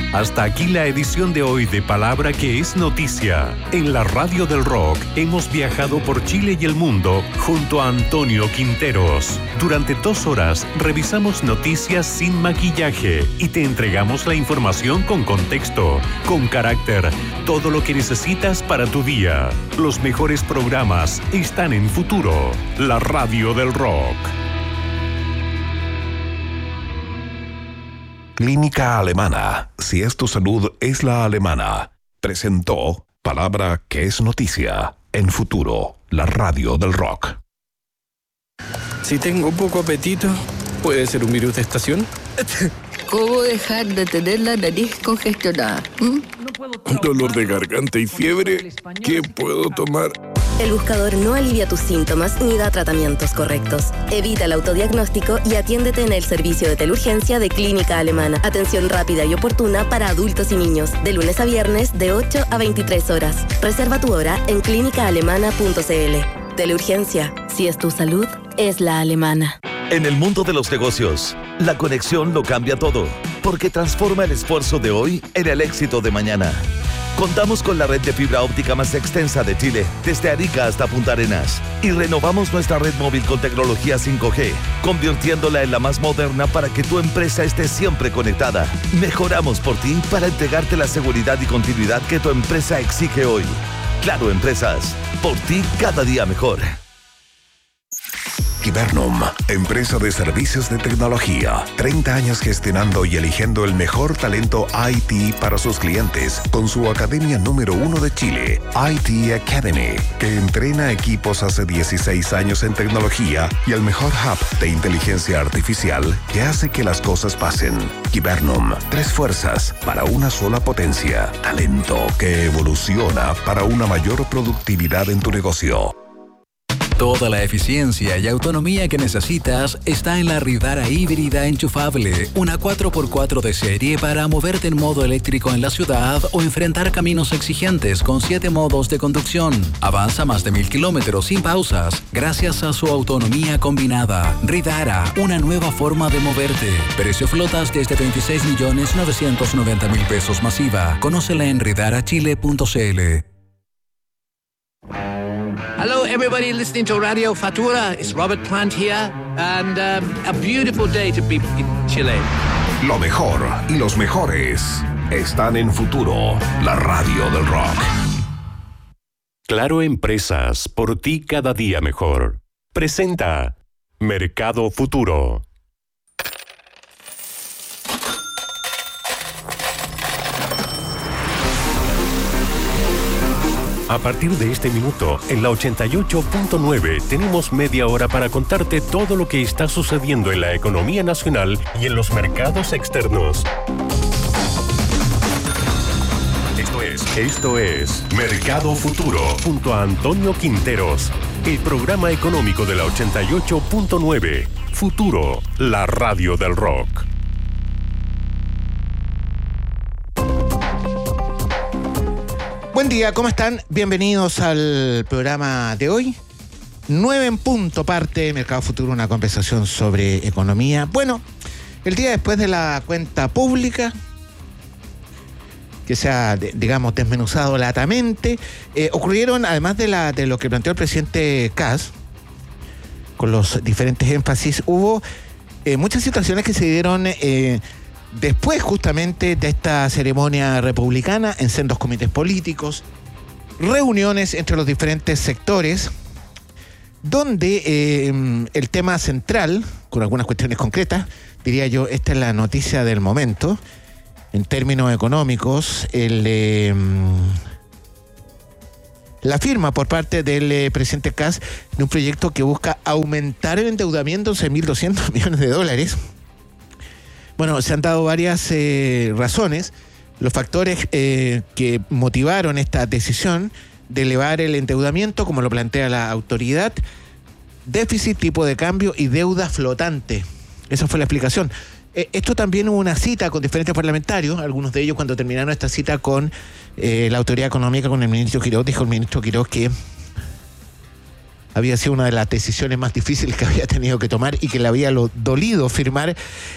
Hasta aquí la edición de hoy de Palabra que es Noticia. En la Radio del Rock hemos viajado por Chile y el mundo junto a Antonio Quinteros. Durante 2 horas revisamos noticias sin maquillaje y te entregamos la información con contexto, con carácter, todo lo que necesitas para tu día. Los mejores programas están en Futuro, la Radio del Rock. Clínica Alemana. Si es tu salud, es la alemana. Presentó Palabra que es Noticia. En Futuro, la Radio del Rock. Si tengo poco apetito, ¿puede ser un virus de estación? ¿Cómo dejar de tener la nariz congestionada? Dolor de garganta y fiebre. ¿Qué puedo tomar? El buscador no alivia tus síntomas ni da tratamientos correctos. Evita el autodiagnóstico y atiéndete en el servicio de teleurgencia de Clínica Alemana. Atención rápida y oportuna para adultos y niños. De lunes a viernes, de 8 a 23 horas. Reserva tu hora en clínicaalemana.cl. Teleurgencia. Si es tu salud, es la alemana. En el mundo de los negocios, la conexión lo cambia todo, porque transforma el esfuerzo de hoy en el éxito de mañana. Contamos con la red de fibra óptica más extensa de Chile, desde Arica hasta Punta Arenas, y renovamos nuestra red móvil con tecnología 5G, convirtiéndola en la más moderna para que tu empresa esté siempre conectada. Mejoramos por ti para entregarte la seguridad y continuidad que tu empresa exige hoy. Claro Empresas, por ti cada día mejor. Kibernum, empresa de servicios de tecnología. 30 años gestionando y eligiendo el mejor talento IT para sus clientes, con su academia número 1 de Chile, IT Academy, que entrena equipos hace 16 años en tecnología y el mejor hub de inteligencia artificial que hace que las cosas pasen. Kibernum, 3 fuerzas para una sola potencia. Talento que evoluciona para una mayor productividad en tu negocio. Toda la eficiencia y autonomía que necesitas está en la Ridara híbrida enchufable, una 4x4 de serie para moverte en modo eléctrico en la ciudad o enfrentar caminos exigentes con 7 modos de conducción. Avanza más de 1000 kilómetros sin pausas gracias a su autonomía combinada. Ridara, una nueva forma de moverte. Precio flotas desde 26.990.000 pesos masiva. Conócela en ridarachile.cl. Hello, everybody listening to Radio Futura. It's Robert Plant here, and a beautiful day to be in Chile. Lo mejor y los mejores están en Futuro, la Radio del Rock. Claro Empresas, por ti cada día mejor. Presenta Mercado Futuro. A partir de este minuto, en la 88.9, tenemos media hora para contarte todo lo que está sucediendo en la economía nacional y en los mercados externos. Esto es Mercado Futuro, junto a Antonio Quinteros, el programa económico de la 88.9. Futuro, la radio del rock. Buen día, ¿cómo están? Bienvenidos al programa de hoy. 9 en punto parte Mercado Futuro, una conversación sobre economía. Bueno, el día después de la cuenta pública, que se ha, digamos, desmenuzado latamente, ocurrieron, además de lo que planteó el presidente Kast, con los diferentes énfasis, hubo muchas situaciones que se dieron después justamente de esta ceremonia republicana en sendos comités políticos, reuniones entre los diferentes sectores, donde el tema central, con algunas cuestiones concretas, diría yo, esta es la noticia del momento, en términos económicos, la firma por parte del presidente Kast de un proyecto que busca aumentar el endeudamiento en $6.200 millones. Bueno, se han dado varias razones, los factores que motivaron esta decisión de elevar el endeudamiento, como lo plantea la autoridad, déficit, tipo de cambio y deuda flotante. Esa fue la explicación. Esto también hubo una cita con diferentes parlamentarios, algunos de ellos cuando terminaron esta cita con la autoridad económica, con el ministro Quiroz, dijo el ministro Quiroz que había sido una de las decisiones más difíciles que había tenido que tomar y que le había dolido firmar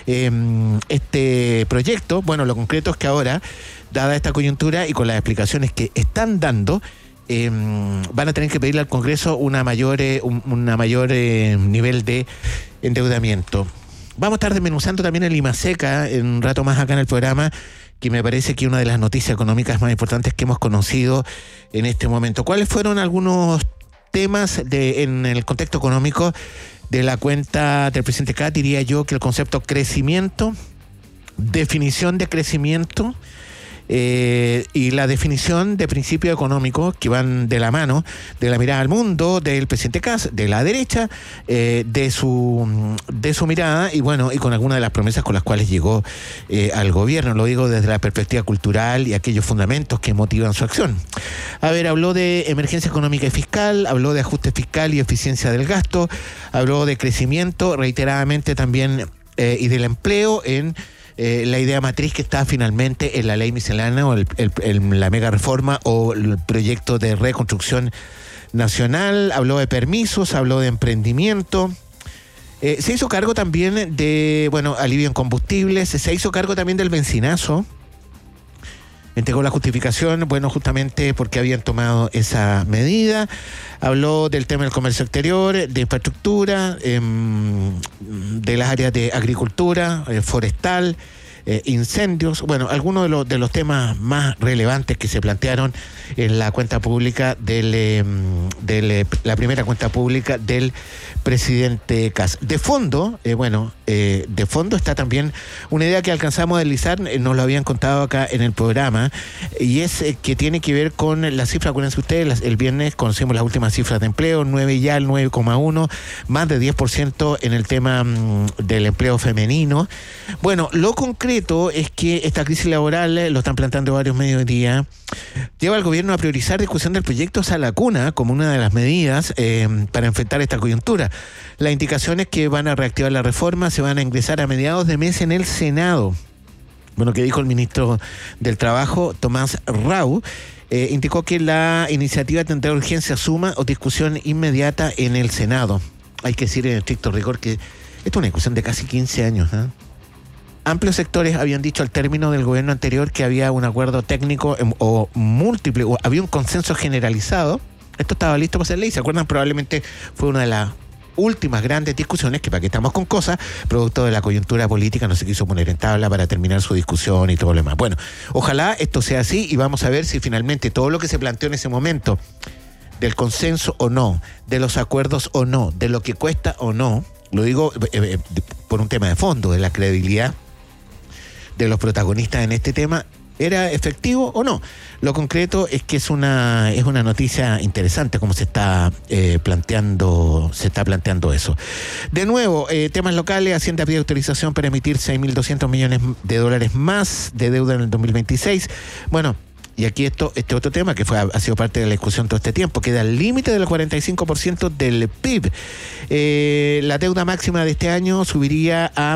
este proyecto. Bueno, lo concreto es que ahora, dada esta coyuntura y con las explicaciones que están dando, van a tener que pedirle al Congreso una mayor nivel de endeudamiento. Vamos a estar desmenuzando también el IMASECA en un rato más acá en el programa, que me parece que es una de las noticias económicas más importantes que hemos conocido en este momento. ¿Cuáles fueron algunos temas en el contexto económico de la cuenta del presidente Kast? Diría yo que el concepto crecimiento, definición de crecimiento, y la definición de principios económicos que van de la mano de la mirada al mundo del presidente Kast, de la derecha, de su mirada y bueno, y con algunas de las promesas con las cuales llegó al gobierno. Lo digo desde la perspectiva cultural y aquellos fundamentos que motivan su acción. A ver, habló de emergencia económica y fiscal, habló de ajuste fiscal y eficiencia del gasto, habló de crecimiento reiteradamente también y del empleo en la idea matriz que está finalmente en la ley miscelánea o la mega reforma o el proyecto de reconstrucción nacional. Habló de permisos, habló de emprendimiento. Se hizo cargo también de, alivio en combustibles, se hizo cargo también del benzinazo. Entregó la justificación, justamente porque habían tomado esa medida. Habló del tema del comercio exterior, de infraestructura, de las áreas de agricultura, forestal, incendios. Algunos de los temas más relevantes que se plantearon en la cuenta pública la primera cuenta pública del presidente Kast. De fondo, de fondo está también una idea que alcanzamos a deslizar, nos lo habían contado acá en el programa, y es que tiene que ver con la cifra. Acuérdense ustedes, el viernes conocimos las últimas cifras de empleo, el 9,1, más de 10% en el tema del empleo femenino. Lo concreto es que esta crisis laboral, lo están planteando varios medios hoy día, lleva al gobierno a priorizar discusión del proyecto Sala Cuna como una de las medidas para enfrentar esta coyuntura. Las indicaciones que van a reactivar la reforma se van a ingresar a mediados de mes en el Senado. Que dijo el ministro del Trabajo, Tomás Rau, indicó que la iniciativa tendrá urgencia suma o discusión inmediata en el Senado. Hay que decir en estricto rigor que esto es una discusión de casi 15 años, Amplios sectores habían dicho al término del gobierno anterior que había un acuerdo técnico o múltiple, o había un consenso generalizado. Esto estaba listo para ser ley. ¿Se acuerdan? Probablemente fue una de las últimas grandes discusiones que, para que estamos con cosas, producto de la coyuntura política, no se quiso poner en tabla para terminar su discusión y todo lo demás. Ojalá esto sea así y vamos a ver si finalmente todo lo que se planteó en ese momento, del consenso o no, de los acuerdos o no, de lo que cuesta o no, lo digo por un tema de fondo, de la credibilidad de los protagonistas en este tema, ¿era efectivo o no? Lo concreto es que es una noticia interesante como se está planteando eso. De nuevo, temas locales. Hacienda pide autorización para emitir $6.200 millones más de deuda en el 2026. Y aquí este otro tema que ha sido parte de la discusión todo este tiempo, queda al límite del 45% del PIB. La deuda máxima de este año subiría a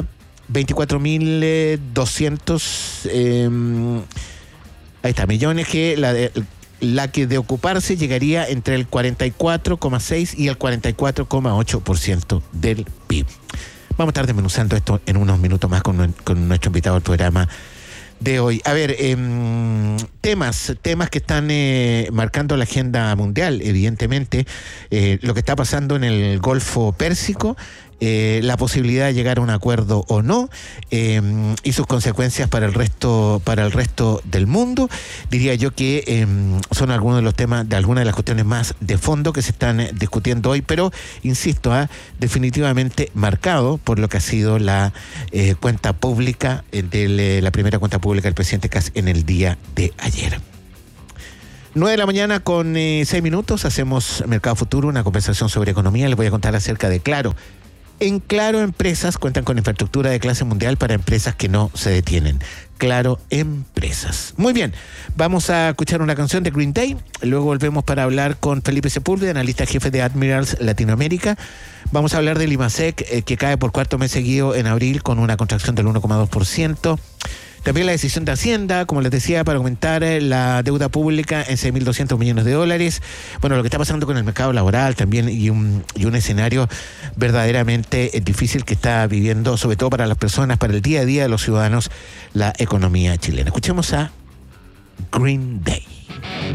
24.200 millones, que la que de ocuparse llegaría entre el 44,6 y el 44,8% del PIB. Vamos a estar desmenuzando esto en unos minutos más con nuestro invitado al programa de hoy. A ver, temas que están marcando la agenda mundial, evidentemente, lo que está pasando en el Golfo Pérsico, la posibilidad de llegar a un acuerdo o no, y sus consecuencias para el resto del mundo. Diría yo que son algunos de los temas, de algunas de las cuestiones más de fondo que se están discutiendo hoy, pero insisto, definitivamente marcado por lo que ha sido la cuenta pública la primera cuenta pública del presidente Kast en el día de ayer. 9 de la mañana con 6 minutos, hacemos Mercado Futuro, una conversación sobre economía. Les voy a contar acerca de Claro. En Claro Empresas cuentan con infraestructura de clase mundial para empresas que no se detienen. Claro Empresas. Muy bien, vamos a escuchar una canción de Green Day, luego volvemos para hablar con Felipe Sepúlveda, analista jefe de Admirals Latinoamérica. Vamos a hablar del IMASEC, que cae por cuarto mes seguido en abril con una contracción del 1,2%. También la decisión de Hacienda, como les decía, para aumentar la deuda pública en $6.200 millones. Bueno, lo que está pasando con el mercado laboral también y un escenario verdaderamente difícil que está viviendo, sobre todo para las personas, para el día a día de los ciudadanos, la economía chilena. Escuchemos a Green Day.